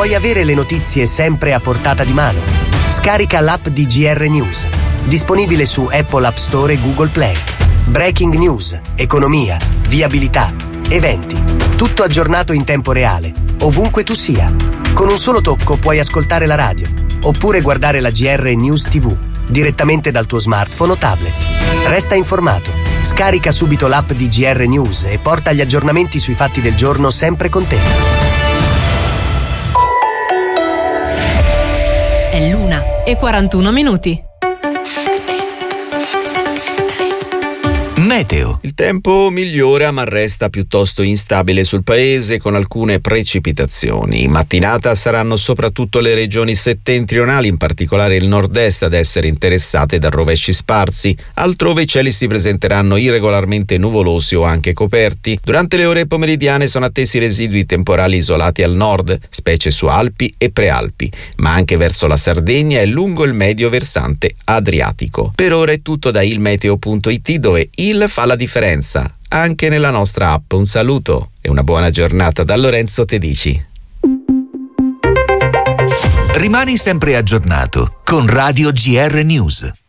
Vuoi avere le notizie sempre a portata di mano? Scarica l'app di GR News, disponibile su Apple App Store e Google Play. Breaking news, economia, viabilità, eventi, tutto aggiornato in tempo reale, ovunque tu sia. Con un solo tocco puoi ascoltare la radio, oppure guardare la GR News TV, direttamente dal tuo smartphone o tablet. Resta informato. Scarica subito l'app di GR News e porta gli aggiornamenti sui fatti del giorno sempre con te. È l'1:41. Meteo. Il tempo migliora ma resta piuttosto instabile sul paese con alcune precipitazioni. In mattinata saranno soprattutto le regioni settentrionali, in particolare il nord-est, ad essere interessate da rovesci sparsi. Altrove i cieli si presenteranno irregolarmente nuvolosi o anche coperti. Durante le ore pomeridiane sono attesi residui temporali isolati al nord, specie su Alpi e Prealpi, ma anche verso la Sardegna e lungo il medio versante adriatico. Per ora è tutto da ilmeteo.it, dove il fa la differenza anche nella nostra app. Un saluto e una buona giornata da Lorenzo Tedici. Rimani sempre aggiornato con Radio GR News.